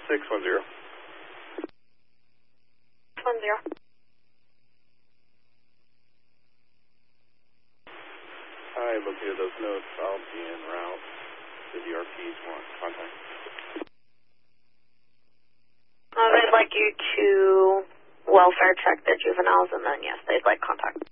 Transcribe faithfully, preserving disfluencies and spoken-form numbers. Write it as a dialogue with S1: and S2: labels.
S1: six one zero.
S2: One zero.
S1: I located those notes. I'll be en route. The D R Ps want contact.
S2: Uh, they'd like you to welfare check the juveniles, and then, yes, they'd like contact.